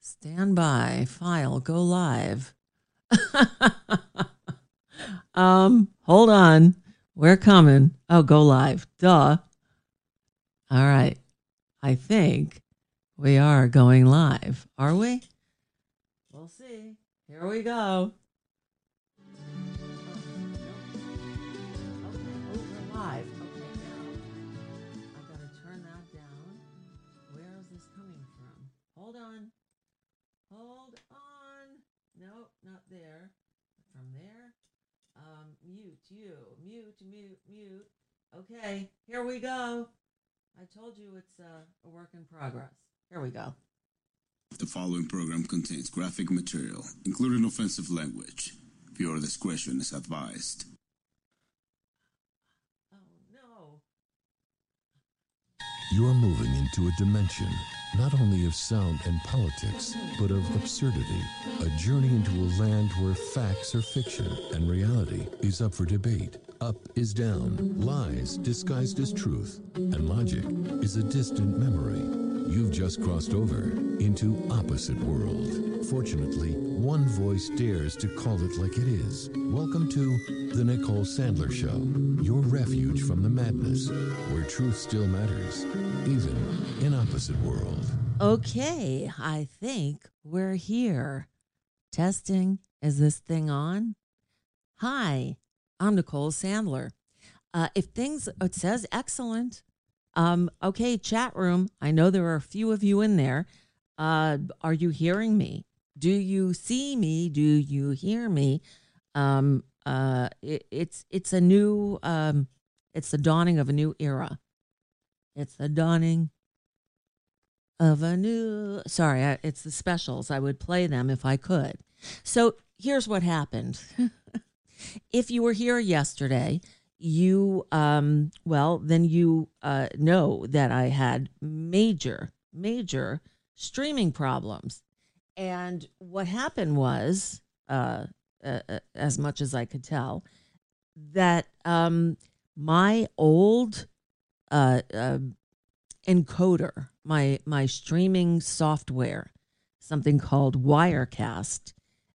Stand by. File. Go live. Hold on. We're coming. Oh, go live. Duh. All right. I think we are going live. Are we? We'll see. Here we go. We're live. Okay, now I've got to turn that down. Where is this coming from? Hold on. Hold on. Nope, not there. From there. Mute you. Mute. Okay, here we go. I told you it's a work in progress. Here we go. The following program contains graphic material, including offensive language. Viewer discretion is advised. Oh, no. You're moving into a dimension not only of sound and politics, but of absurdity. A journey into a land where facts are fiction and reality is up for debate. Up is down, lies disguised as truth, and logic is a distant memory. You've just crossed over into Opposite World. Fortunately, one voice dares to call it like it is. Welcome to The Nicole Sandler Show, your refuge from the madness, where truth still matters, even in Opposite World. Okay, I think we're here. Testing. Is this thing on? Hi, I'm Nicole Sandler. It says excellent. Okay, chat room. I know there are a few of you in there. Are you hearing me? Do you see me? Do you hear me? It's a new. It's the dawning of a new era. It's the dawning of a new. Sorry, it's the specials. I would play them if I could. So here's what happened. If you were here yesterday, you then you know that I had major streaming problems. And what happened was, as much as I could tell, that my old encoder, my streaming software, something called Wirecast,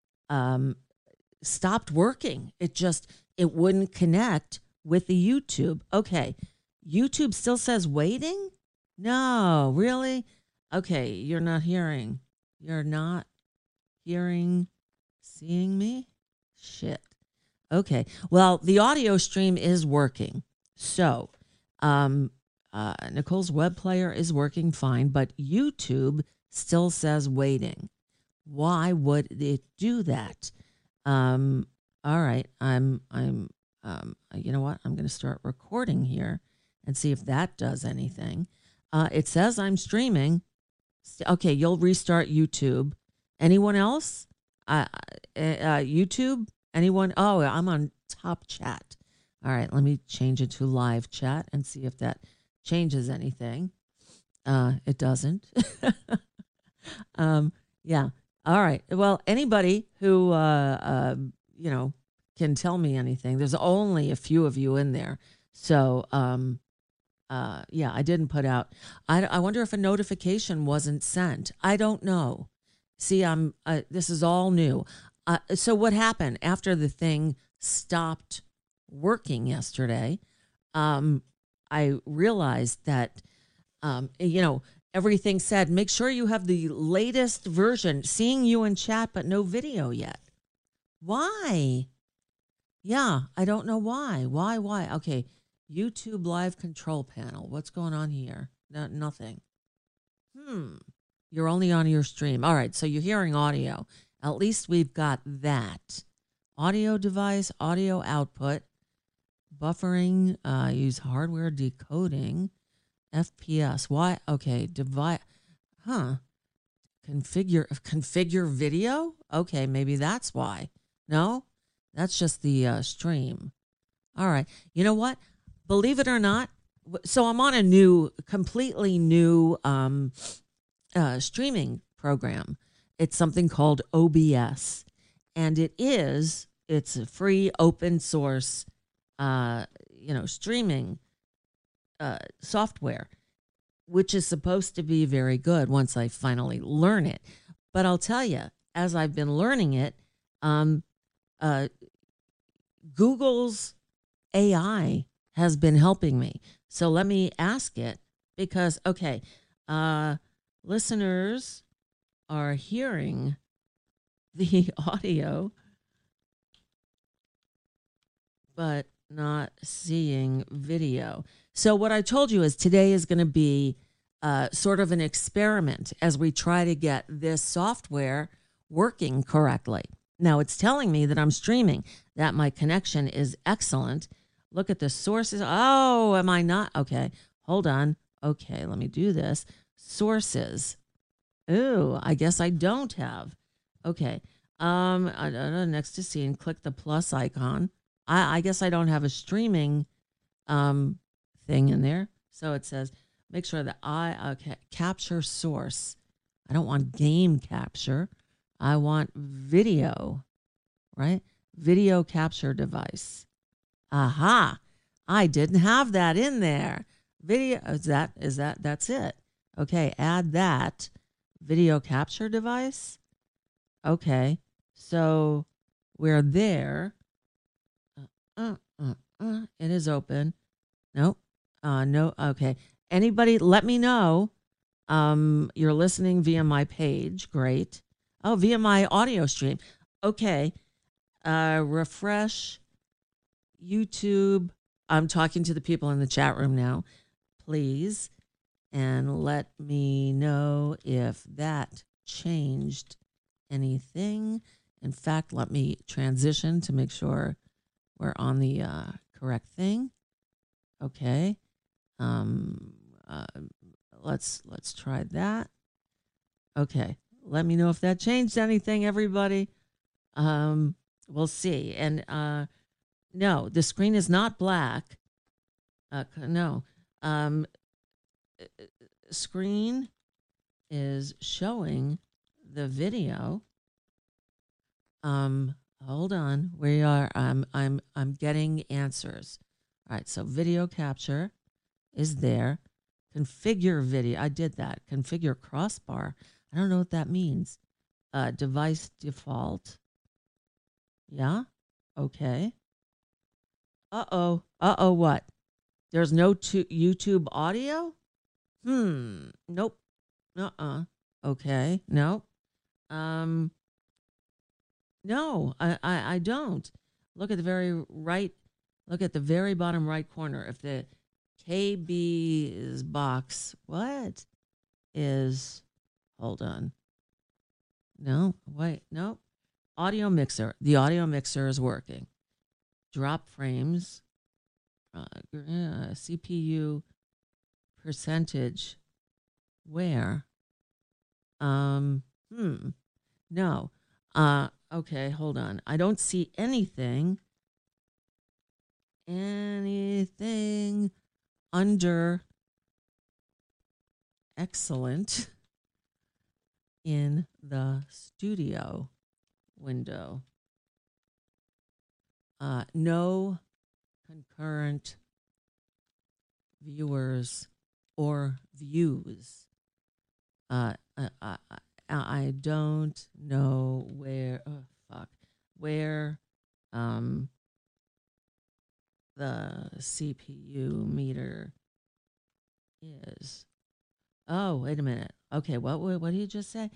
stopped working. It wouldn't connect with the YouTube. Okay, YouTube still says waiting? No, really? Okay, you're not hearing. You're not hearing, seeing me? Shit. Okay, well, the audio stream is working. So, Nicole's web player is working fine, but YouTube still says waiting. Why would it do that? All right, I'm you know what? I'm going to start recording here and see if that does anything. It says I'm streaming. Okay, you'll restart YouTube. Anyone else? YouTube? Anyone? Oh, I'm on top chat. All right, let me change it to live chat and see if that changes anything. It doesn't. Yeah. All right. Well, anybody who, can tell me anything. There's only a few of you in there. So, yeah, I didn't put out. I wonder if a notification wasn't sent. I don't know. See, this is all new. So what happened after the thing stopped working yesterday? I realized that, everything said, make sure you have the latest version, seeing you in chat, but no video yet. Why? Yeah, I don't know why. Why? Okay, YouTube live control panel. What's going on here? Nothing. You're only on your stream. All right, so you're hearing audio. At least we've got that. Audio device, audio output, buffering, use hardware decoding, FPS. Why? Okay, configure video? Okay, maybe that's why. No? That's just the stream. All right. You know what? Believe it or not, so I'm on a completely new streaming program. It's something called OBS. And it's a free open source streaming software, which is supposed to be very good once I finally learn it. But I'll tell you, as I've been learning it, Google's AI has been helping me. So let me ask it because, okay, listeners are hearing the audio, but not seeing video. So what I told you is today is going to be sort of an experiment as we try to get this software working correctly. Now it's telling me that I'm streaming, that my connection is excellent. Look at the sources. Oh, am I not? Okay, hold on. Okay, let me do this. Sources. Ooh, I guess I don't have. Okay. Next to scene, click the plus icon. I guess I don't have a streaming thing in there. So it says, make sure that capture source. I don't want game capture. I want video, right? Video capture device. Aha. I didn't have that in there. Video, that's it. Okay, add that. Video capture device. Okay, so we're there. It is open. Nope. No. Okay. Anybody, let me know. You're listening via my page. Great. Oh, via my audio stream. Okay. Refresh YouTube. I'm talking to the people in the chat room now. Please. And let me know if that changed anything. In fact, let me transition to make sure we're on the correct thing. Okay. Let's try that. Okay. Let me know if that changed anything, everybody. We'll see. And no, the screen is not black. No. Screen is showing the video. Hold on. We are I'm getting answers. All right, so video capture is there. Configure video. I did that. Configure crossbar. I don't know what that means. Device default. Yeah. Okay. Uh-oh. Uh-oh, what? There's no YouTube audio? Nope. Okay. Nope. No, I don't. Look at the very right. Look at the very bottom right corner. If the KB's box, what is, hold on. No, wait, no. Audio mixer. The audio mixer is working. Drop frames. CPU percentage. Where? No. Okay, hold on. I don't see anything under excellent in the studio window. No concurrent viewers or views. I don't know where the CPU meter is. Oh, wait a minute. Okay, what did you just say?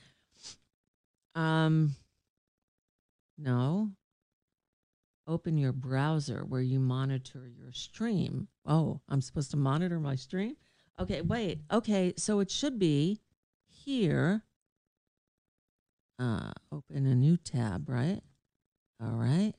No. Open your browser where you monitor your stream. Oh, I'm supposed to monitor my stream? Okay, wait. Okay, so it should be here. Open a new tab, right? All right.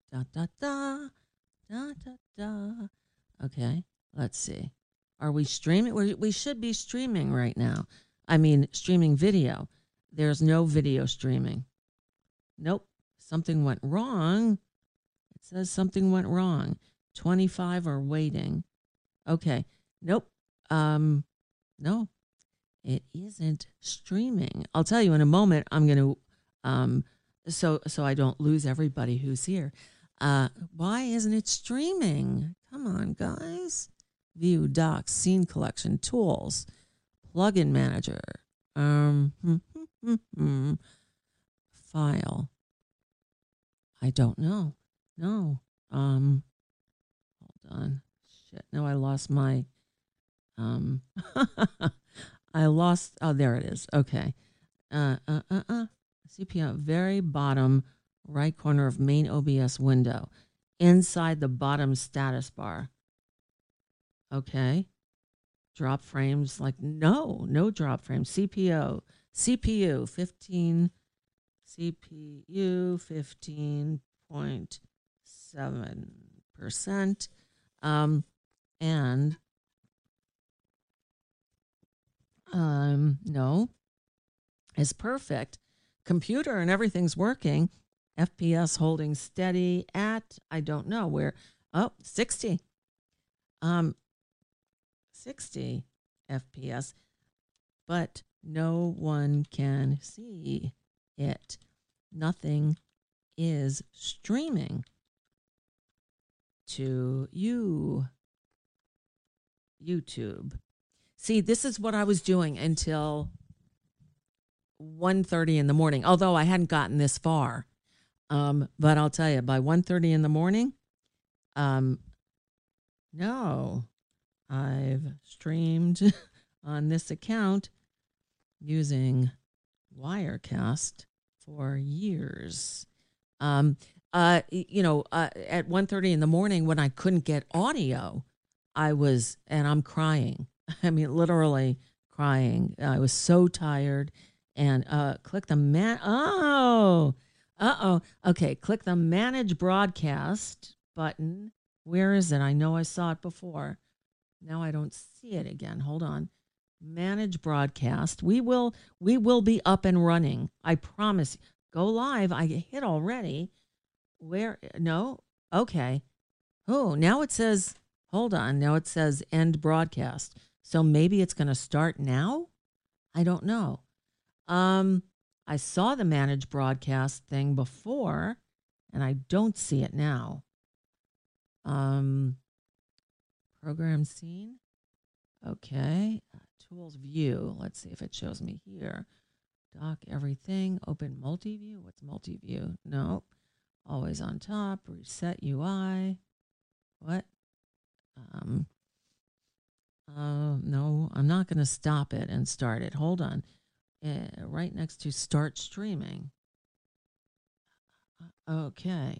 Okay, let's see. Are we streaming? We should be streaming right now. I mean, streaming video. There's no video streaming. Nope. Something went wrong. It says something went wrong. 25 are waiting. Okay. Nope. No. It isn't streaming. I'll tell you in a moment. I'm going to so I don't lose everybody who's here. Why isn't it streaming? Come on, guys. View, docs, scene collection, tools, plugin manager. file? I don't know. No. Hold on. Shit. No, I lost my oh, there it is. Okay. CPO, very bottom right corner of main OBS window, inside the bottom status bar. Okay. Drop frames, like no drop frames. CPU 15.7%. And no, is perfect. Computer and everything's working. FPS holding steady at, I don't know where. 60. 60 FPS, but no one can see it. Nothing is streaming to YouTube. See, this is what I was doing until 1:30 in the morning, although I hadn't gotten this far. But I'll tell you, by 1:30 in the morning, no, I've streamed on this account using Wirecast for years. At 1:30 in the morning when I couldn't get audio, I'm crying. I mean, literally crying. I was so tired. And click the Okay, click the Manage Broadcast button. Where is it? I know I saw it before. Now I don't see it again. Hold on. Manage Broadcast. We will be up and running. I promise. Go live. I hit already. Where? No? Okay. Oh, now it says, hold on. Now it says end broadcast. So maybe it's going to start now? I don't know. I saw the Manage Broadcast thing before, and I don't see it now. Program scene. Okay. Tools view. Let's see if it shows me here. Dock everything. Open multi-view. What's multi-view? Nope. Always on top. Reset UI. What? No, I'm not going to stop it and start it. Hold on. Right next to start streaming. Okay.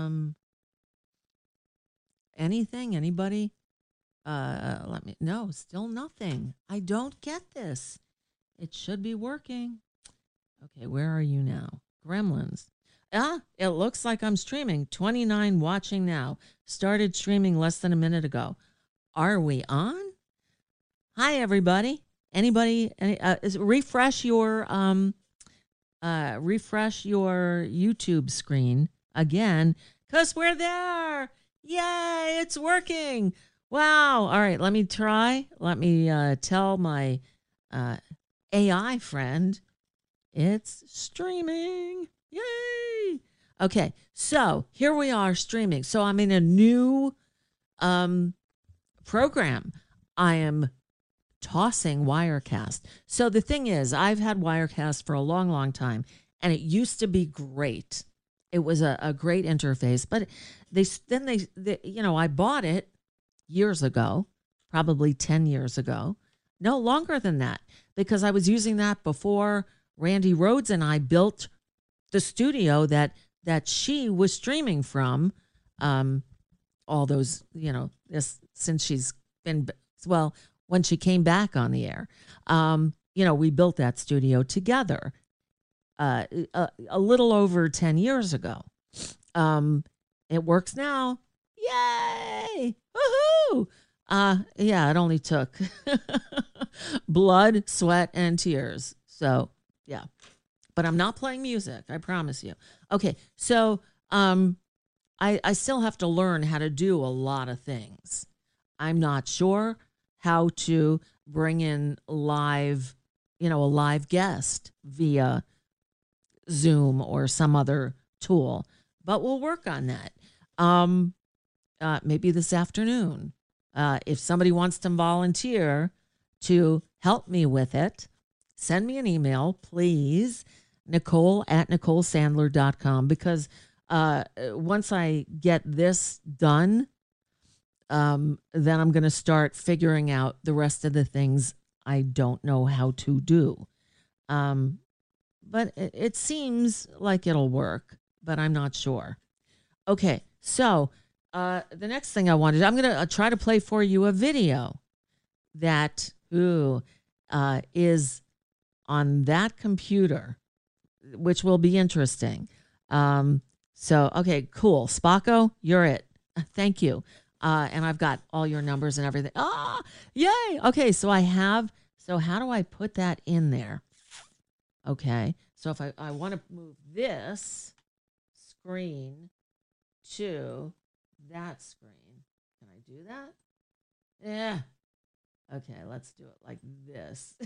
Anything? Anybody? No, still nothing. I don't get this. It should be working. Okay, where are you now? Gremlins. It looks like I'm streaming. 29 watching now. Started streaming less than a minute ago. Are we on? Hi, everybody. Anybody? Refresh your YouTube screen again, because we're there. Yay! It's working. Wow. All right. Let me try. Let me tell my AI friend it's streaming. Yay! Okay. So here we are streaming. So I'm in a new program. I am tossing Wirecast. So the thing is, I've had Wirecast for a long, long time, and it used to be great. It was a great interface, but they I bought it years ago, probably 10 years ago, no longer than that, because I was using that before Randy Rhodes and I built the studio that she was streaming from, all those, since she's been, when she came back on the air. We built that studio together a little over 10 years ago. It works now. Yay! Woohoo! It only took blood, sweat, and tears. So, yeah. But I'm not playing music, I promise you. Okay, so I still have to learn how to do a lot of things. I'm not sure how to bring in a live guest via Zoom or some other tool, but we'll work on that. Maybe this afternoon. If somebody wants to volunteer to help me with it, send me an email, please. Nicole@NicoleSandler.com, because once I get this done, then I'm going to start figuring out the rest of the things I don't know how to do. But it seems like it'll work, but I'm not sure. Okay, so the next thing I'm going to try to play for you a video that is on that computer, which will be interesting. Okay, cool. Spocko, you're it. Thank you. And I've got all your numbers and everything. Yay. Okay, so how do I put that in there? Okay, so if I want to move this screen to that screen, can I do that? Yeah. Okay, let's do it like this.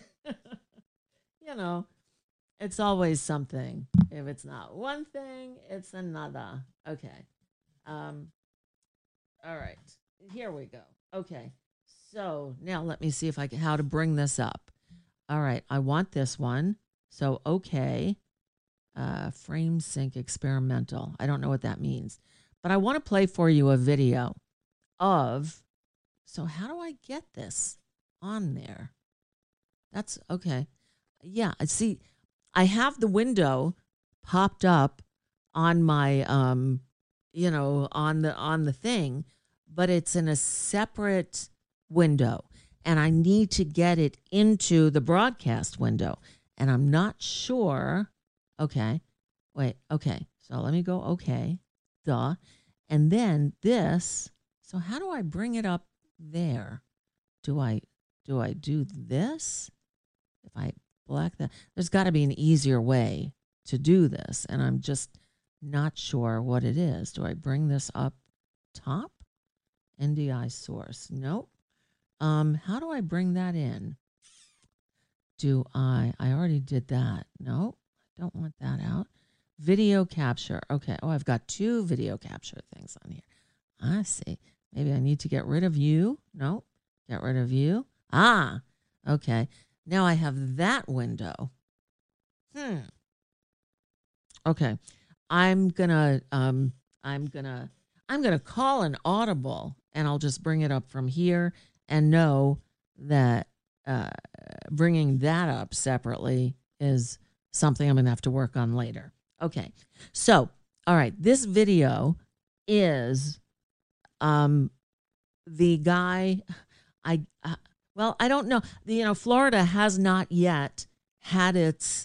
It's always something. If it's not one thing, it's another. Okay. All right. Here we go. Okay. So now let me see how to bring this up. All right. I want this one. So, okay. Frame sync experimental. I don't know what that means, but I want to play for you a video of, so how do I get this on there? That's okay. Yeah. See, I have the window popped up on my, on the thing, but it's in a separate window, and I need to get it into the broadcast window, and I'm not sure. Okay, wait. Okay, so let me go. Okay, and then this. So how do I bring it up there? Do I do this? If I black that, there's got to be an easier way to do this, and I'm just not sure what it is. Do I bring this up top? NDI source. Nope. How do I bring that in? I already did that. No, I don't want that out. Video capture. Okay. Oh, I've got 2 video capture things on here. I see. Maybe I need to get rid of you. No, get rid of you. Okay. Now I have that window. Okay. I'm gonna call an audible, and I'll just bring it up from here and know that bringing that up separately is something I'm going to have to work on later. Okay. So, all right. This video is the guy, I don't know. Florida has not yet had its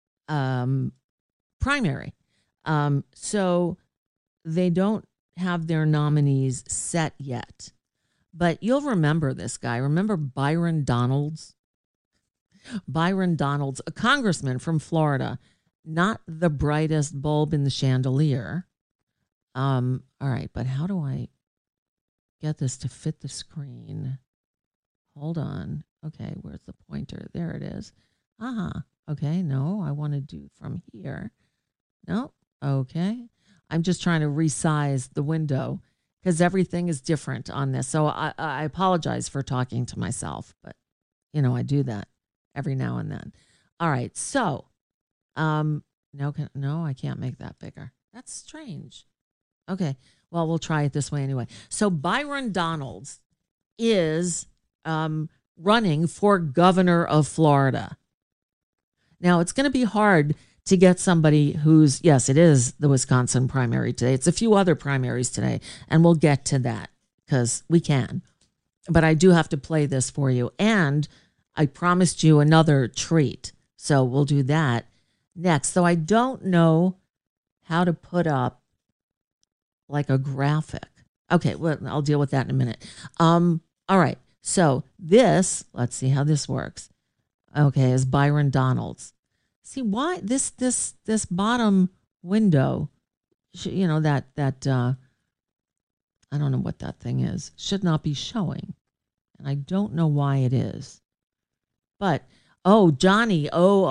primary. So they don't have their nominees set yet. But you'll remember this guy. Remember Byron Donalds? Byron Donalds, a congressman from Florida, not the brightest bulb in the chandelier. All right, but how do I get this to fit the screen? Hold on. Okay, where's the pointer? There it is. Okay, no, I want to do from here. No, okay. I'm just trying to resize the window because everything is different on this. So I apologize for talking to myself, but, I do that every now and then. All right, so no, I can't make that bigger. That's strange. Okay, well, we'll try it this way anyway. So Byron Donalds is running for governor of Florida. Now, it's going to be hard to get somebody who's, yes, it is the Wisconsin primary today. It's a few other primaries today, and we'll get to that because we can. But I do have to play this for you. And I promised you another treat, so we'll do that next. So I don't know how to put up like a graphic. Okay, well, I'll deal with that in a minute. All right, so this, let's see how this works. Okay, is Byron Donalds. See why this bottom window, that I don't know what that thing is, should not be showing, and I don't know why it is. But Johnny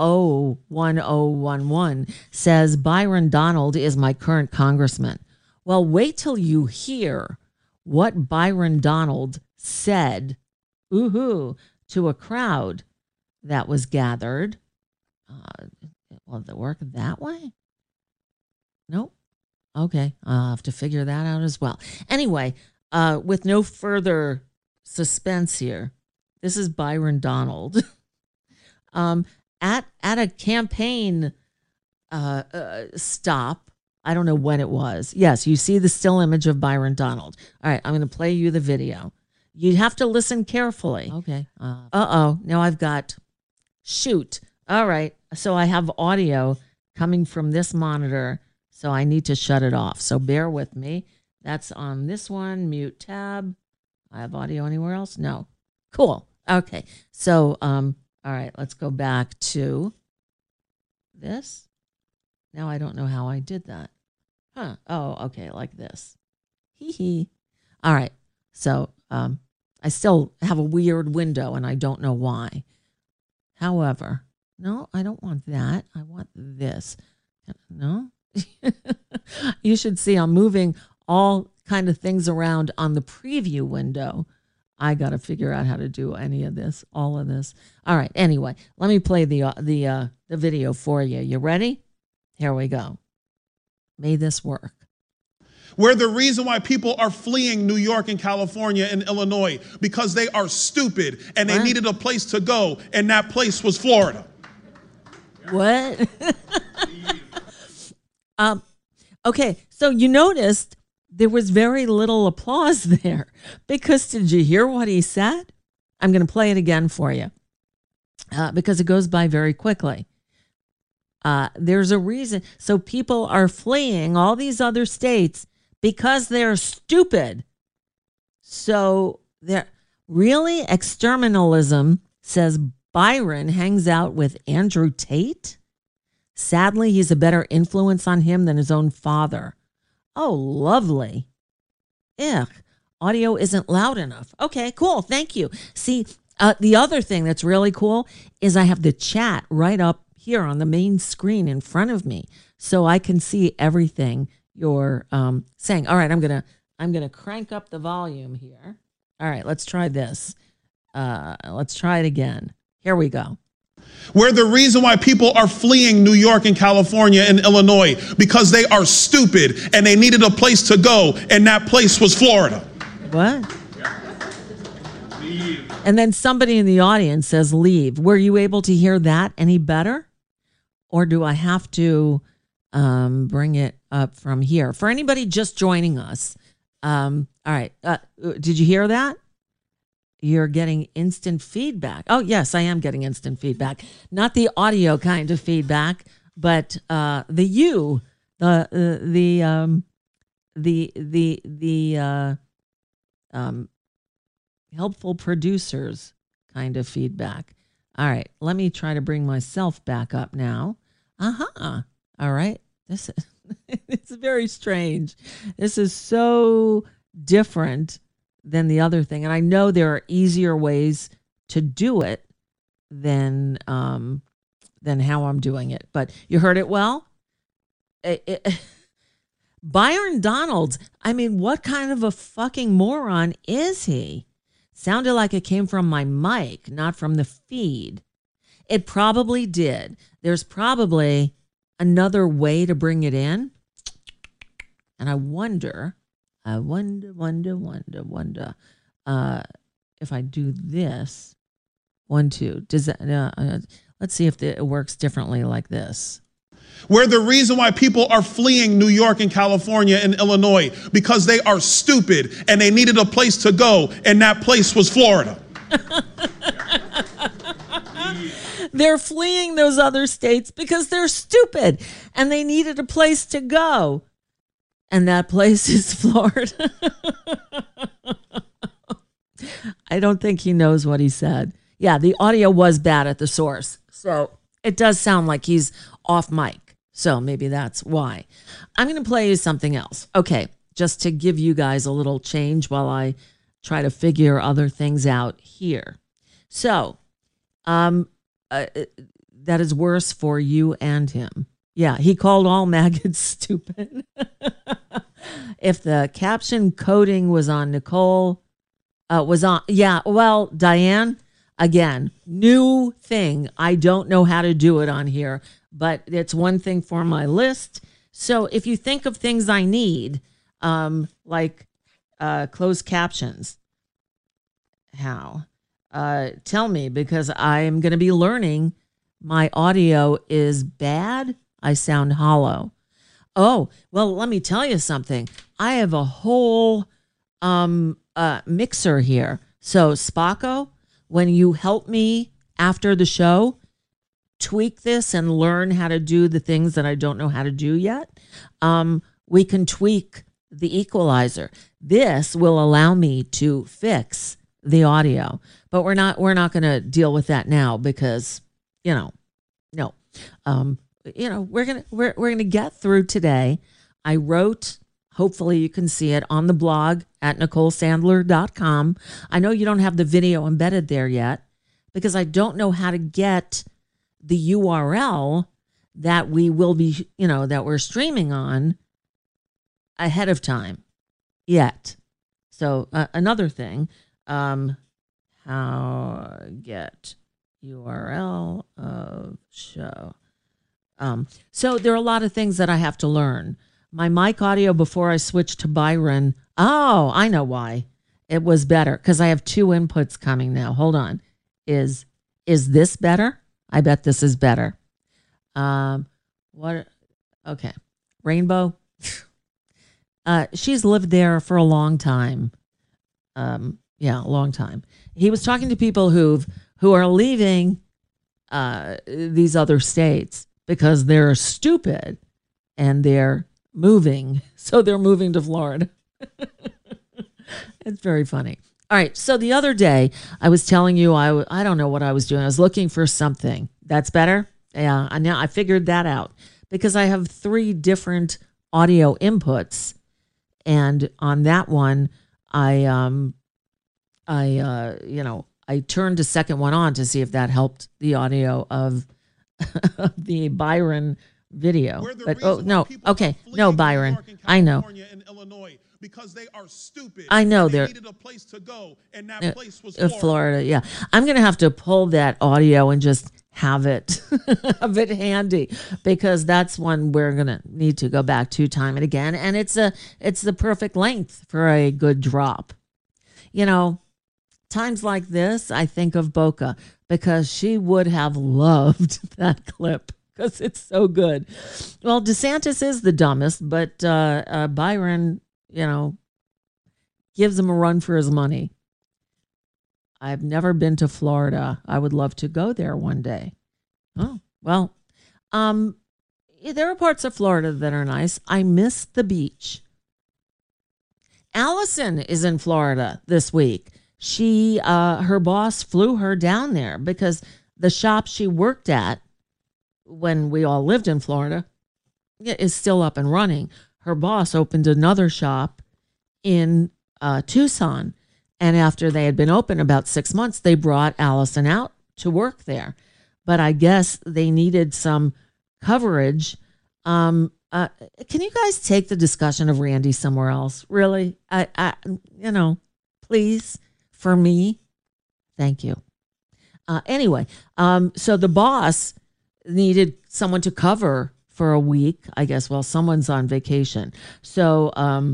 001011 says Byron Donald is my current congressman. Well, wait till you hear what Byron Donald said, to a crowd that was gathered. Will it work that way? Nope. Okay, I'll have to figure that out as well. Anyway, with no further suspense here, this is Byron Donald. At a campaign stop, I don't know when it was. Yes, you see the still image of Byron Donald. All right, I'm going to play you the video. You have to listen carefully. Okay. Uh-oh. Now I've got shoot. All right. So I have audio coming from this monitor, so I need to shut it off. So bear with me. That's on this one. Mute tab. I have audio anywhere else? No. Cool. Okay. So, all right, let's go back to this. Now I don't know how I did that. Huh. Oh, okay, like this. Hee hee. All right. So, I still have a weird window and I don't know why. However, no, I don't want that. I want this. No. You should see I'm moving all kind of things around on the preview window. I got to figure out how to do any of this, all of this. All right. Anyway, let me play the video for you. You ready? Here we go. May this work. We're the reason why people are fleeing New York and California and Illinois, because they are stupid and they needed a place to go, and that place was Florida. What? Okay, so you noticed there was very little applause there, because did you hear what he said? I'm going to play it again for you because it goes by very quickly. There's a reason. So people are fleeing all these other states because they're stupid. So they're really exterminalism, says Byron hangs out with Andrew Tate. Sadly, he's a better influence on him than his own father. Oh, lovely. Ugh, audio isn't loud enough. Okay, cool. Thank you. See, the other thing that's really cool is I have the chat right up here on the main screen in front of me, so I can see everything you're saying. All right, I'm gonna crank up the volume here. All right, let's try this. Let's try it again. Here we go. We're the reason why people are fleeing New York and California and Illinois, because they are stupid and they needed a place to go, and that place was Florida. What? And then somebody in the audience says leave. Were you able to hear that any better? Or do I have to bring it up from here? For anybody just joining us, all right, did you hear that? You're getting instant feedback. Oh, yes, I am getting instant feedback. Not the audio kind of feedback, but the helpful producers kind of feedback. All right, let me try to bring myself back up now. All right, this is it's very strange. This is so different than the other thing, and I know there are easier ways to do it than how I'm doing it. But you heard it well. Byron Donald. I mean, what kind of a fucking moron is he? Sounded like it came from my mic, not from the feed. It probably did. There's probably another way to bring it in. And I wonder if I do this. 1, 2. Does that? Let's see if it works differently like this. We're the reason why people are fleeing New York and California and Illinois, because they are stupid and they needed a place to go, and that place was Florida. They're fleeing those other states because they're stupid and they needed a place to go. And that place is Florida. I don't think he knows what he said. Yeah, the audio was bad at the source. So it does sound like he's off mic. So maybe that's why. I'm going to play you something else. Okay, just to give you guys a little change while I try to figure other things out here. So that is worse for you and him. Yeah, he called all maggots stupid. If the caption coding was on Nicole, well, Diane, again, new thing. I don't know how to do it on here, but it's one thing for my list. So if you think of things I need, like closed captions, how? Tell me, because I am going to be learning. My audio is bad. I sound hollow. Oh, well, let me tell you something. I have a whole mixer here. So, Spocko, when you help me after the show tweak this and learn how to do the things that I don't know how to do yet, we can tweak the equalizer. This will allow me to fix the audio, but we're not going to deal with that now because, no. We're going to get through today. I wrote, hopefully you can see it on the blog at NicoleSandler.com. I know you don't have the video embedded there yet because I don't know how to get the URL that we will be, that we're streaming on ahead of time yet. So another thing, how get URL of show. So there are a lot of things that I have to learn. My mic audio before I switched to Byron. Oh, I know why. It was better because I have two inputs coming now. Hold on. Is this better? I bet this is better. What? Okay. Rainbow. She's lived there for a long time. A long time. He was talking to people who are leaving these other states because they're stupid and they're moving. So they're moving to Florida. It's very funny. All right. So the other day I was telling you, I don't know what I was doing. I was looking for something. That's better. Yeah. I figured that out because I have 3 different audio inputs. And on that one, I turned the second one on to see if that helped the audio of the Byron video. But no, okay, no, Byron, I know. Because they are stupid. I know they needed a place to go, and that place was Florida. Yeah, I'm gonna have to pull that audio and just have it handy because that's one we're gonna need to go back to time and again, and it's the perfect length for a good drop. Times like this, I think of Boca because she would have loved that clip because it's so good. Well, DeSantis is the dumbest, but Byron, gives him a run for his money. I've never been to Florida. I would love to go there one day. Oh, well, there are parts of Florida that are nice. I miss the beach. Allison is in Florida this week. She, her boss flew her down there because the shop she worked at when we all lived in Florida is still up and running. Her boss opened another shop in Tucson. And after they had been open about 6 months, they brought Allison out to work there. But I guess they needed some coverage. Can you guys take the discussion of Randy somewhere else? Really? Please, for me. Thank you. Anyway, so the boss needed someone to cover for a week, I guess, while someone's on vacation. So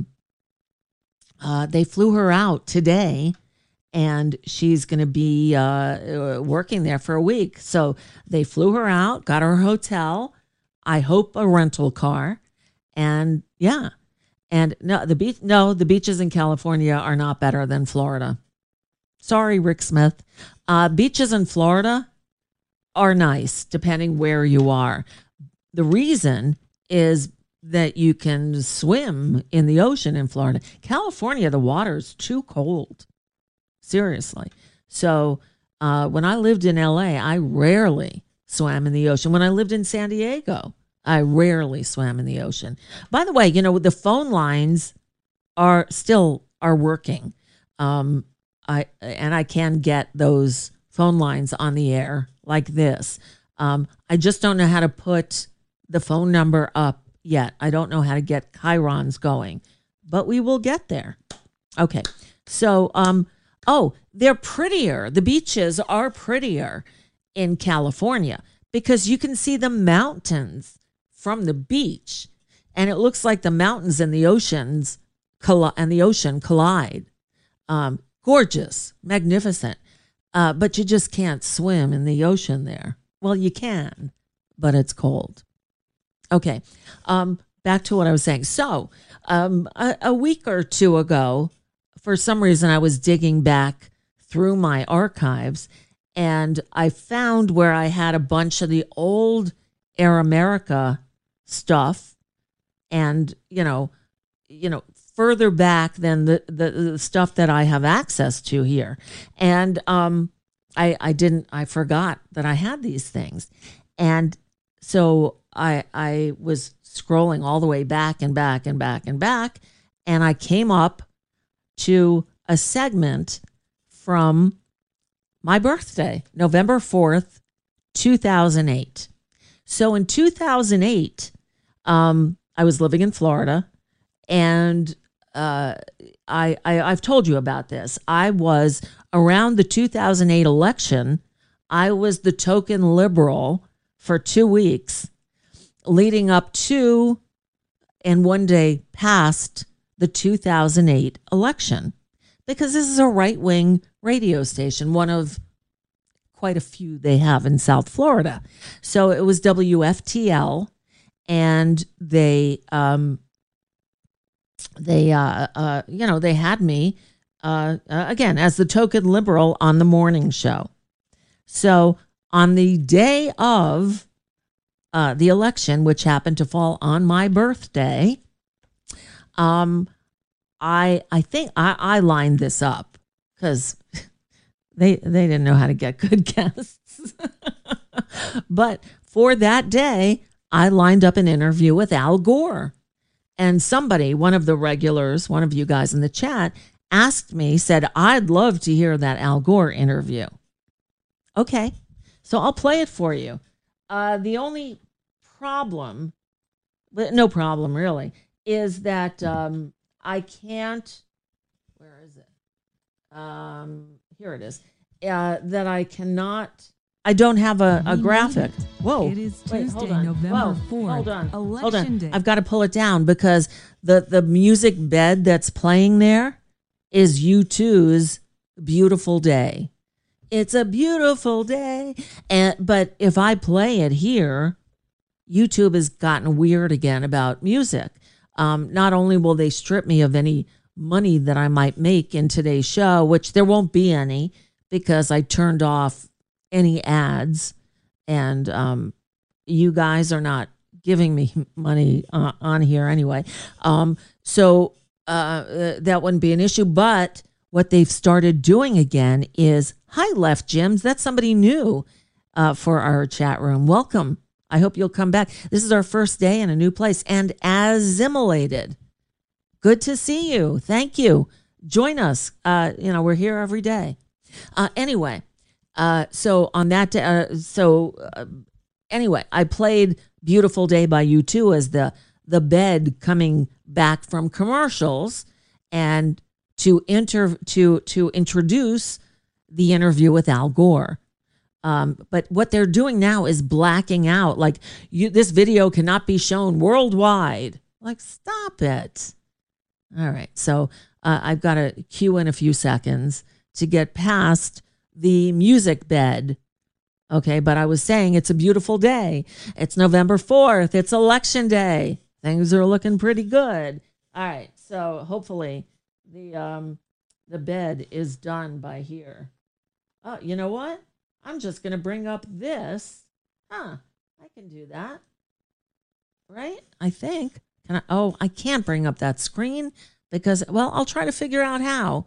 they flew her out today, and she's going to be working there for a week. So they flew her out, got her a hotel, I hope a rental car, and yeah. And the beaches in California are not better than Florida. Sorry, Rick Smith. Beaches in Florida are nice, depending where you are. The reason is that you can swim in the ocean in Florida. California, the water's too cold. Seriously. So when I lived in LA, I rarely swam in the ocean. When I lived in San Diego, I rarely swam in the ocean. By the way, the phone lines are working. I can get those phone lines on the air like this. I just don't know how to put the phone number up yet. I don't know how to get chyrons going, but we will get there. Okay. So, they're prettier. The beaches are prettier in California because you can see the mountains from the beach, and it looks like the mountains and the oceans collide. Gorgeous, magnificent, but you just can't swim in the ocean there. Well, you can, but it's cold. Okay, back to what I was saying. So a week or two ago, for some reason, I was digging back through my archives, and I found where I had a bunch of the old Air America stuff, and further back than the stuff that I have access to here. And I forgot that I had these things. And so I was scrolling all the way back and back and back and back, and I came up to a segment from my birthday, November 4th, 2008. So in 2008, I was living in Florida, and I've told you about this. I was around the 2008 election. I was the token liberal for 2 weeks leading up to and one day past the 2008 election, because this is a right-wing radio station, one of quite a few they have in South Florida. So it was WFTL, and they had me again as the token liberal on the morning show. So on the day of the election, which happened to fall on my birthday, I think I lined this up because they didn't know how to get good guests. But for that day, I lined up an interview with Al Gore. And somebody, one of the regulars, one of you guys in the chat, asked me, said, I'd love to hear that Al Gore interview. Okay, so I'll play it for you. The only problem, but no problem really, is that I can't, where is it? Here it is. That I don't have a graphic. Whoa. It is Wait, Tuesday, hold on. November Whoa, 4th. Hold on. Election Day. I've got to pull it down because the music bed that's playing there is U2's Beautiful Day. It's a beautiful day. But if I play it here, YouTube has gotten weird again about music. Not only will they strip me of any money that I might make in today's show, which there won't be any because I turned off any ads, and you guys are not giving me money on here anyway. So that wouldn't be an issue. But what they've started doing again is, hi, Left Jims. That's somebody new for our chat room. Welcome. I hope you'll come back. This is our first day in a new place, and assimilated. Good to see you. Thank you. Join us. We're here every day. Anyway, so on that day, anyway, I played Beautiful Day by U2 as the bed coming back from commercials, and to introduce the interview with Al Gore. But what they're doing now is blacking out. Like, this video cannot be shown worldwide. Like, stop it. All right. So I've got to cue in a few seconds to get past the music bed. Okay. But I was saying it's a beautiful day. It's November 4th. It's election day. Things are looking pretty good. All right. So hopefully the bed is done by here. Oh, you know what? I'm just going to bring up this. I can do that. Right? I think. I can't bring up that screen because, well, I'll try to figure out how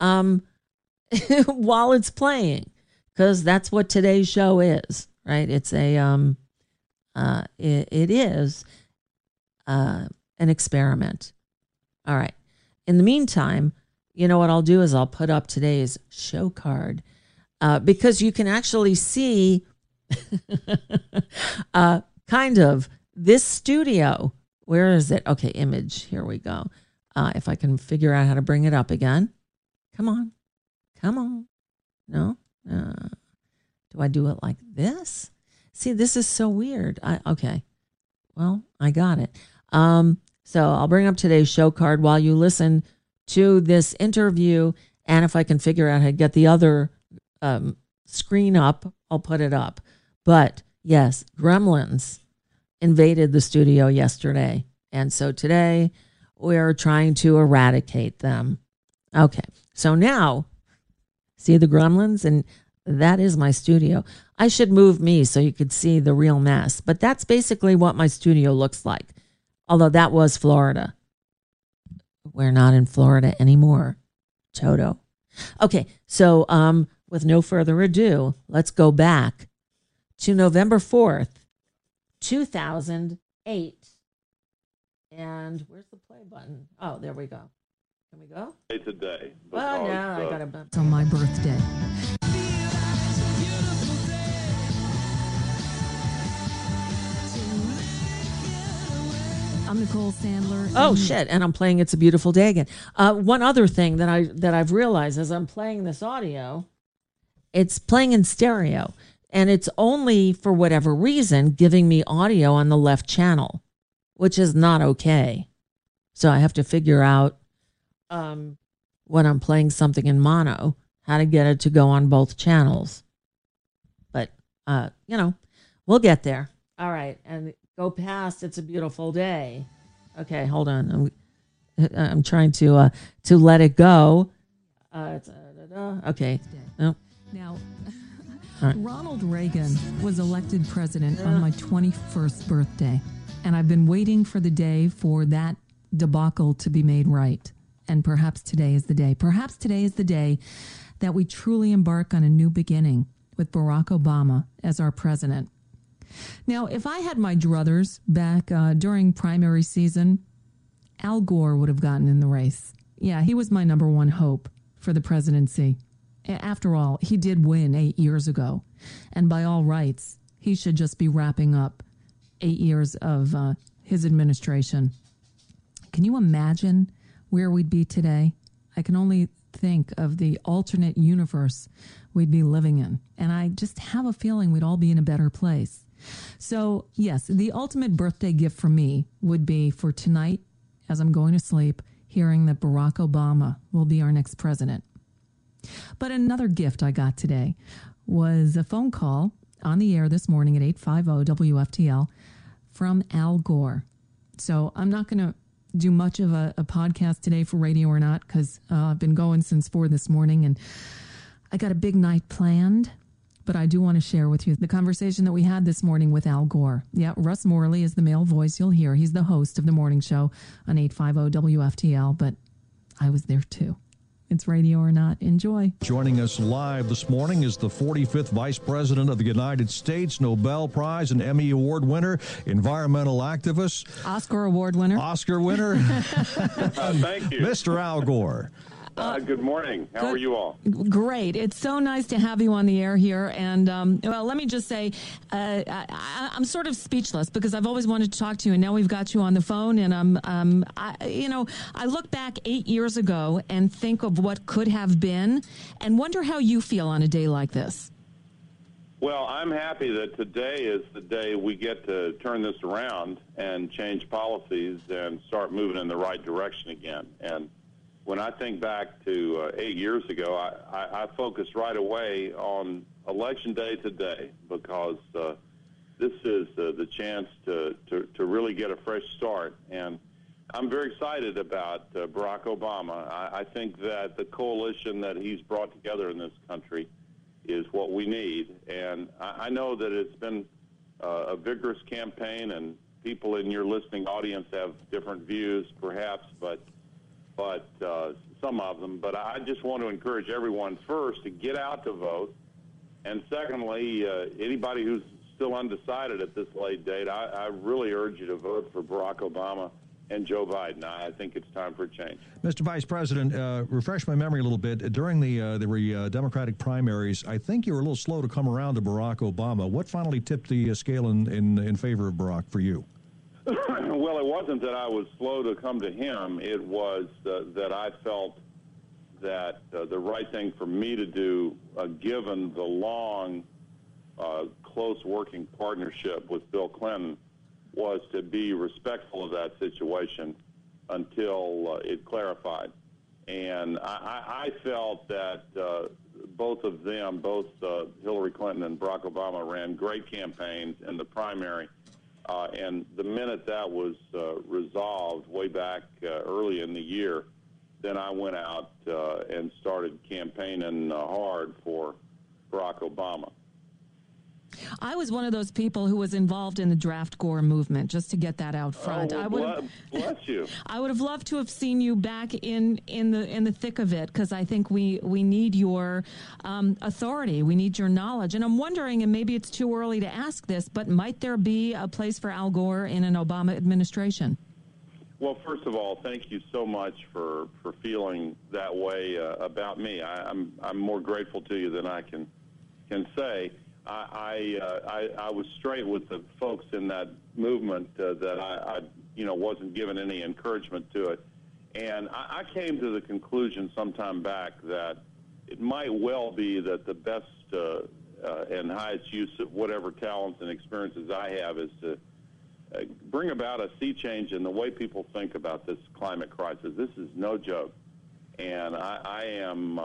while it's playing, because that's what today's show is, right? It's it is an experiment. All right. In the meantime, you know what I'll do is I'll put up today's show card. Because you can actually see kind of this studio. Where is it? Okay, image. Here we go. If I can figure out how to bring it up again. Come on. No? Do I do it like this? See, this is so weird. Okay. Well, I got it. So I'll bring up today's show card while you listen to this interview. And if I can figure out how to get the other screen up, I'll put it up. But yes, gremlins invaded the studio yesterday. And so today we're trying to eradicate them. Okay. So now, see the gremlins? And that is my studio. I should move me so you could see the real mess. But that's basically what my studio looks like. Although that was Florida. We're not in Florida anymore. Toto. Okay, so with no further ado, let's go back to November 4th, 2008. And where's the play button? Oh, there we go. Can we go? Today. Oh, no, I got to... It's on my birthday. I'm Nicole Sandler. Oh shit! And I'm playing "It's a Beautiful Day" again. One other thing that I've realized as I'm playing this audio, it's playing in stereo, and it's only for whatever reason giving me audio on the left channel, which is not okay. So I have to figure out when I'm playing something in mono how to get it to go on both channels. But we'll get there. All right, and go past "It's a Beautiful Day." Okay, hold on. I'm trying to let it go. Okay. No. Now, right. Ronald Reagan was elected president on my 21st birthday, and I've been waiting for the day for that debacle to be made right. And perhaps today is the day. Perhaps today is the day that we truly embark on a new beginning with Barack Obama as our president. Now, if I had my druthers back during primary season, Al Gore would have gotten in the race. Yeah, he was my number one hope for the presidency. After all, he did win 8 years ago. And by all rights, he should just be wrapping up 8 years of his administration. Can you imagine where we'd be today? I can only think of the alternate universe we'd be living in. And I just have a feeling we'd all be in a better place. So, yes, the ultimate birthday gift for me would be for tonight, as I'm going to sleep, hearing that Barack Obama will be our next president. But another gift I got today was a phone call on the air this morning at 850 WFTL from Al Gore. So I'm not going to do much of a podcast today for Radio or Not because I've been going since 4 this morning and I got a big night planned. But I do want to share with you the conversation that we had this morning with Al Gore. Yeah, Russ Morley is the male voice you'll hear. He's the host of the morning show on 850 WFTL, but I was there too. It's Radio or Not. Enjoy. Joining us live this morning is the 45th Vice President of the United States, Nobel Prize and Emmy Award winner, environmental activist. Oscar Award winner. Oscar winner. Thank you. Mr. Al Gore. Good morning. How are you all? Great. It's so nice to have you on the air here. And, well, let me just say, I'm sort of speechless because I've always wanted to talk to you, and now we've got you on the phone. And, I look back 8 years ago and think of what could have been and wonder how you feel on a day like this. Well, I'm happy that today is the day we get to turn this around and change policies and start moving in the right direction again. And when I think back to 8 years ago, I focused right away on Election Day today because this is the chance to really get a fresh start. And I'm very excited about Barack Obama. I think that the coalition that he's brought together in this country is what we need. And I know that it's been a vigorous campaign, and people in your listening audience have different views, perhaps, but some of them. But I just want to encourage everyone, first, to get out to vote. And secondly, anybody who's still undecided at this late date, I really urge you to vote for Barack Obama and Joe Biden. I think it's time for a change. Mr. Vice President, refresh my memory a little bit. During the Democratic primaries, I think you were a little slow to come around to Barack Obama. What finally tipped the scale in favor of Barack for you? Well, it wasn't that I was slow to come to him. It was that I felt that the right thing for me to do, given the long, close working partnership with Bill Clinton was to be respectful of that situation until it clarified. And I felt that both of them, Hillary Clinton and Barack Obama, ran great campaigns in the primary. And the minute that was resolved way back early in the year, then I went out and started campaigning hard for Barack Obama. I was one of those people who was involved in the Draft Gore movement, just to get that out front. Bless you. I would have loved to have seen you back in the thick of it, because I think we need your authority. We need your knowledge. And I'm wondering, and maybe it's too early to ask this, but might there be a place for Al Gore in an Obama administration? Well, first of all, thank you so much for feeling that way about me. I'm more grateful to you than I can say. I was straight with the folks in that movement that I wasn't given any encouragement to it. And I came to the conclusion sometime back that it might well be that the best and highest use of whatever talents and experiences I have is to bring about a sea change in the way people think about this climate crisis. This is no joke. And I'm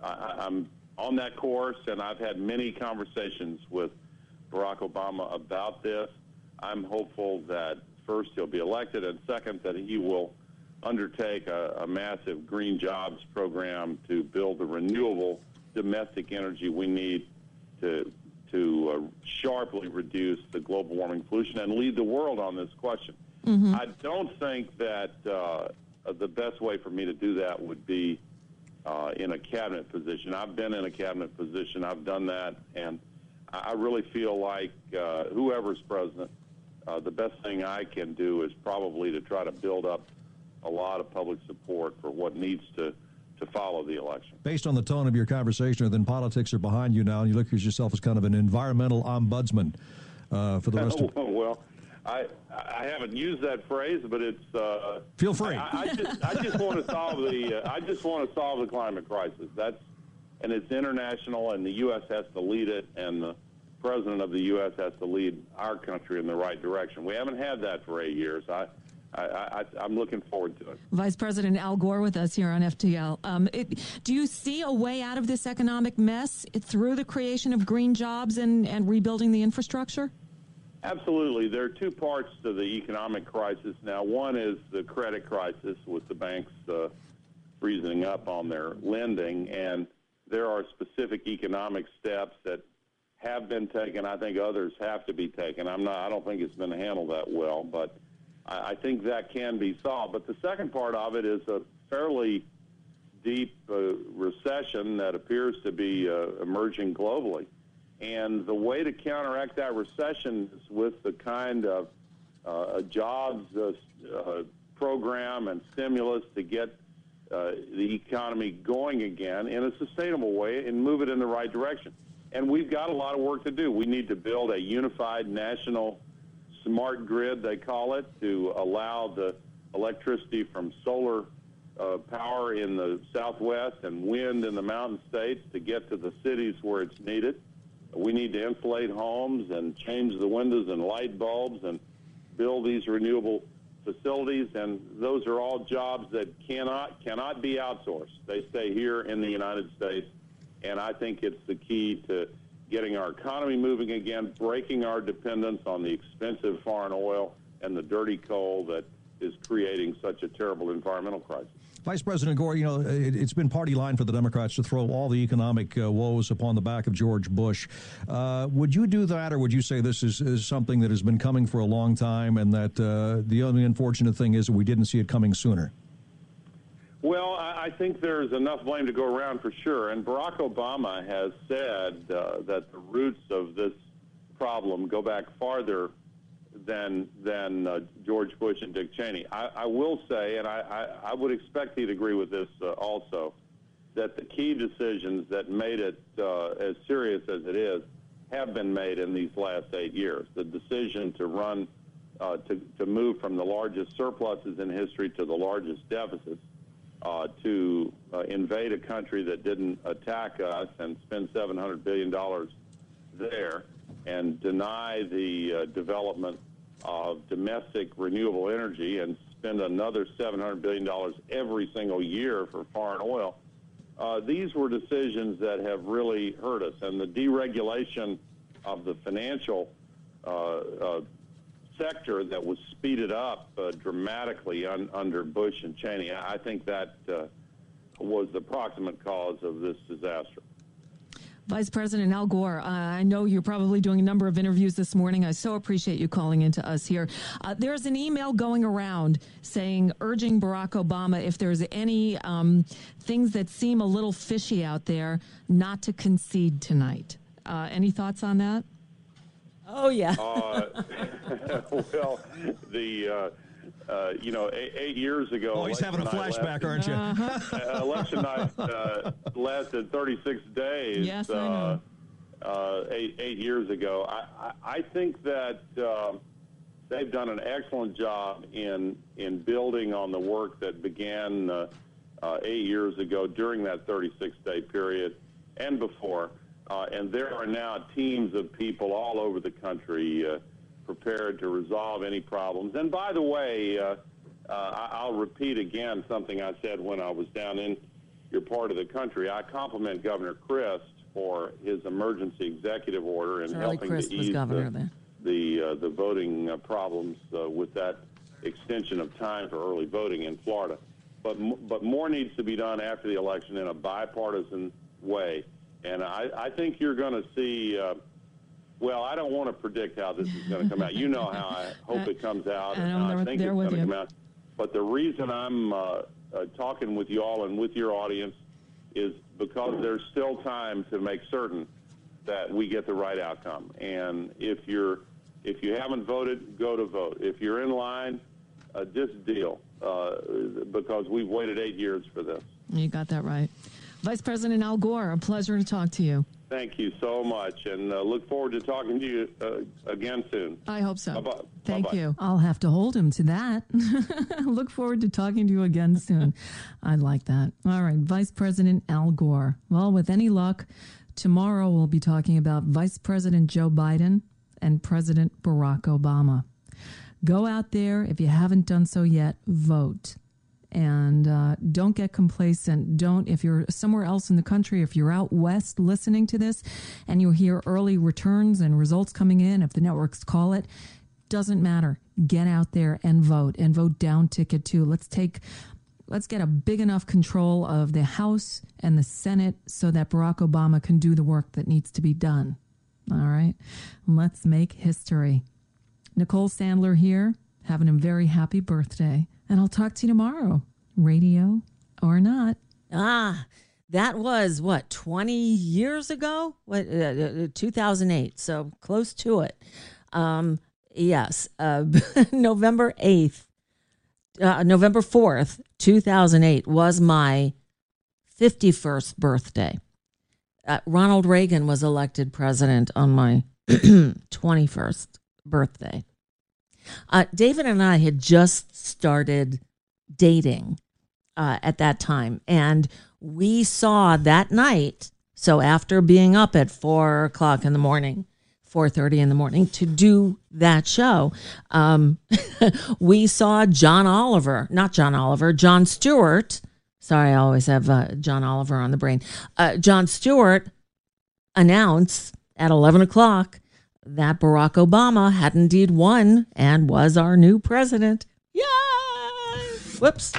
on that course, and I've had many conversations with Barack Obama about this. I'm hopeful that first he'll be elected, and second that he will undertake a massive green jobs program to build the renewable domestic energy we need to sharply reduce the global warming pollution and lead the world on this question. Mm-hmm. I don't think that the best way for me to do that would be in a cabinet position. I've been in a cabinet position. I've done that, and I really feel like whoever's president, the best thing I can do is probably to try to build up a lot of public support for what needs to follow the election. Based on the tone of your conversation, then politics are behind you now, and you look at yourself as kind of an environmental ombudsman for the rest of... Well, I haven't used that phrase, but it's feel free. I just want to solve the climate crisis. And it's international, and the U.S. has to lead it, and the president of the U.S. has to lead our country in the right direction. We haven't had that for 8 years. I'm looking forward to it. Vice President Al Gore with us here on FTL. Do you see a way out of this economic mess through the creation of green jobs and rebuilding the infrastructure? Absolutely. There are two parts to the economic crisis now. One is the credit crisis with the banks freezing up on their lending, and there are specific economic steps that have been taken. I think others have to be taken. I don't think it's been handled that well, but I think that can be solved. But the second part of it is a fairly deep recession that appears to be emerging globally. And the way to counteract that recession is with the kind of jobs program and stimulus to get the economy going again in a sustainable way and move it in the right direction. And we've got a lot of work to do. We need to build a unified national smart grid, they call it, to allow the electricity from solar power in the Southwest and wind in the mountain states to get to the cities where it's needed. We need to insulate homes and change the windows and light bulbs and build these renewable facilities, and those are all jobs that cannot be outsourced. They stay here in the United States, and I think it's the key to getting our economy moving again, breaking our dependence on the expensive foreign oil and the dirty coal that is creating such a terrible environmental crisis. Vice President Gore, it's been party line for the Democrats to throw all the economic woes upon the back of George Bush. Would you do that, or would you say this is something that has been coming for a long time, and that the only unfortunate thing is that we didn't see it coming sooner? Well, I think there's enough blame to go around for sure. And Barack Obama has said that the roots of this problem go back farther than George Bush and Dick Cheney. I will say, and I would expect he'd agree with this also, that the key decisions that made it as serious as it is have been made in these last 8 years. The decision to run, to move from the largest surpluses in history to the largest deficits, to invade a country that didn't attack us and spend $700 billion there, and deny the development of domestic renewable energy and spend another $700 billion every single year for foreign oil. These were decisions that have really hurt us. And the deregulation of the financial sector that was speeded up dramatically under Bush and Cheney, I think that was the proximate cause of this disaster. Vice President Al Gore, I know you're probably doing a number of interviews this morning. I so appreciate you calling into us here. There's an email going around saying, urging Barack Obama, if there's any things that seem a little fishy out there, not to concede tonight. Any thoughts on that? Oh, yeah. Well, the... 8 years ago... Oh, he's having a flashback, aren't you? Election night lasted 36 days. Yes, I know. 8 years ago. I think that they've done an excellent job in building on the work that began 8 years ago during that 36-day period and before. And there are now teams of people all over the country prepared to resolve any problems. And by the way, I'll repeat again something I said when I was down in your part of the country. I compliment Governor Crist for his emergency executive order and helping to ease the voting problems with that extension of time for early voting in Florida. But more needs to be done after the election in a bipartisan way. And I think you're going to see... well, I don't want to predict how this is going to come out. You know how I hope it comes out, and I think it's going to come out. But the reason I'm talking with you all and with your audience is because there's still time to make certain that we get the right outcome. And if you haven't voted, go to vote. If you're in line, just deal, because we've waited 8 years for this. You got that right. Vice President Al Gore, a pleasure to talk to you. Thank you so much, and look forward to talking to you again soon. I hope so. Bye-bye. Thank you. I'll have to hold him to that. Look forward to talking to you again soon. I like that. All right, Vice President Al Gore. Well, with any luck, tomorrow we'll be talking about Vice President Joe Biden and President Barack Obama. Go out there, if you haven't done so yet, vote. And don't get complacent. If you're somewhere else in the country, if you're out west listening to this and you hear early returns and results coming in, if the networks call it, doesn't matter. Get out there and vote down ticket too. Let's get a big enough control of the House and the Senate so that Barack Obama can do the work that needs to be done. All right. Let's make history. Nicole Sandler here, having a very happy birthday. And I'll talk to you tomorrow, radio or not. That was, 20 years ago? 2008, so close to it. Yes, November 4th, 2008 was my 51st birthday. Ronald Reagan was elected president on my 21st birthday. David and I had just started dating at that time, and we saw that night, so after being up at 4:00 in the morning, 4:30 in the morning to do that show, we saw Jon Stewart. Sorry, I always have John Oliver on the brain. Jon Stewart announce at 11 o'clock that Barack Obama had indeed won and was our new president. Yay! Whoops.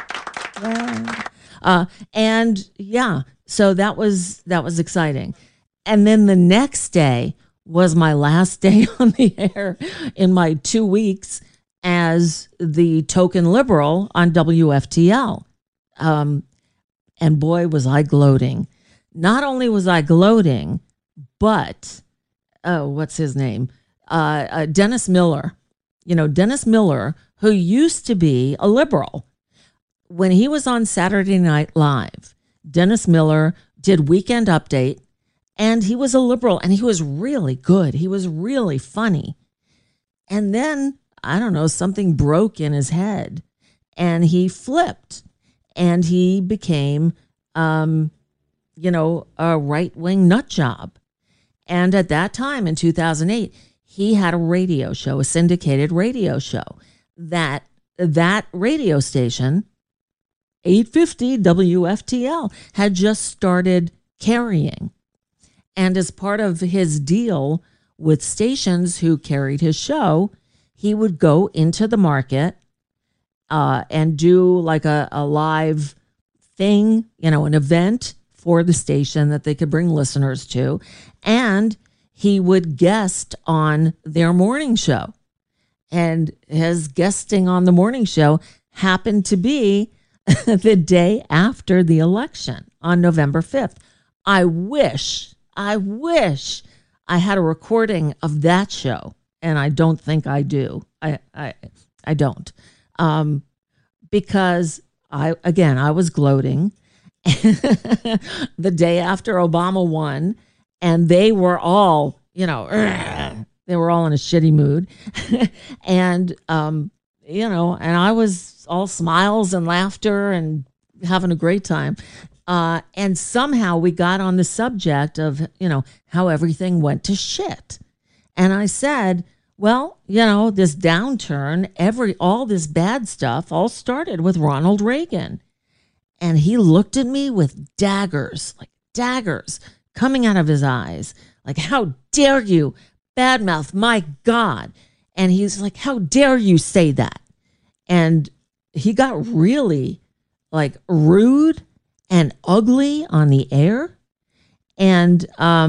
So that was exciting. And then the next day was my last day on the air in my 2 weeks as the token liberal on WFTL. And boy, was I gloating. Not only was I gloating, but... what's his name? Dennis Miller. Dennis Miller, who used to be a liberal. When he was on Saturday Night Live, Dennis Miller did Weekend Update, and he was a liberal, and he was really good. He was really funny. And then, I don't know, something broke in his head, and he flipped, and he became, a right-wing nut job. And at that time in 2008, he had a radio show, a syndicated radio show that radio station, 850 WFTL, had just started carrying. And as part of his deal with stations who carried his show, he would go into the market and do like a live thing, an event for the station that they could bring listeners to. And he would guest on their morning show. And his guesting on the morning show happened to be the day after the election on November 5th. I wish I had a recording of that show, and I don't think I do. I don't. Because I was gloating the day after Obama won, and they were all, they were all in a shitty mood. And, and I was all smiles and laughter and having a great time. And somehow we got on the subject of, how everything went to shit. And I said, well, this downturn, all this bad stuff all started with Ronald Reagan. And he looked at me with daggers coming out of his eyes. Like, how dare you badmouth my God? And he's like, how dare you say that? And he got really rude and ugly on the air. And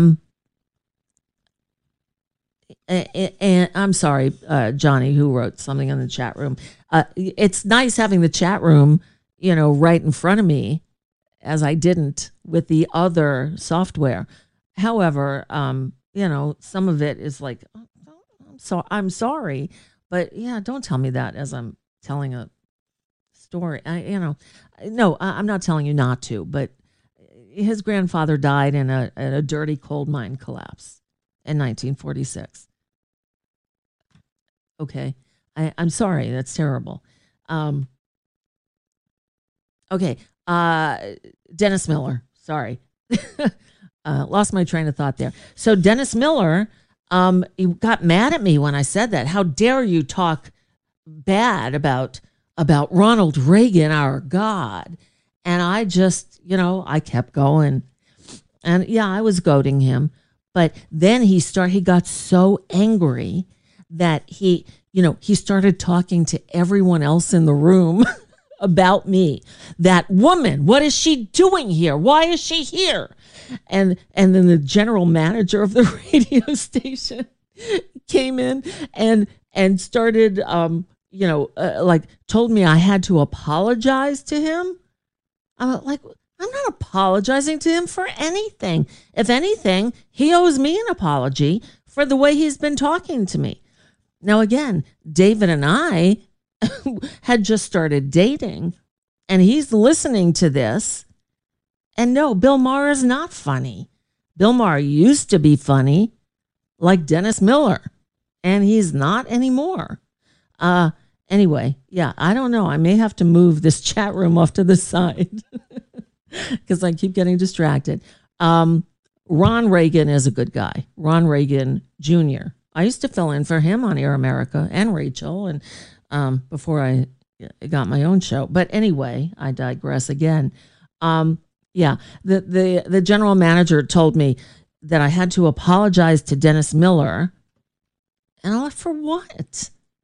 I'm sorry, Johnny, who wrote something in the chat room. It's nice having the chat room, right in front of me, as I didn't with the other software. However, some of it is like, I'm sorry, but yeah, don't tell me that as I'm telling a story. No, I'm not telling you not to, but his grandfather died in a dirty coal mine collapse in 1946. Okay. I'm sorry. That's terrible. Okay. Dennis Miller. Sorry. Lost my train of thought there. So Dennis Miller, he got mad at me when I said that. How dare you talk bad about Ronald Reagan, our God? And I just, I kept going. And yeah, I was goading him. But then he got so angry that he started talking to everyone else in the room about me. That woman, what is she doing here? Why is she here? And then the general manager of the radio station came in and started, told me I had to apologize to him. I'm like, I'm not apologizing to him for anything. If anything, he owes me an apology for the way he's been talking to me. Now, again, David and I had just started dating, and he's listening to this. And no, Bill Maher is not funny. Bill Maher used to be funny, like Dennis Miller, and he's not anymore. Anyway, yeah, I don't know. I may have to move this chat room off to the side because I keep getting distracted. Ron Reagan is a good guy. Ron Reagan Jr. I used to fill in for him on Air America and Rachel, and before I got my own show. But anyway, I digress again. Yeah, the general manager told me that I had to apologize to Dennis Miller. And I'm like, for what?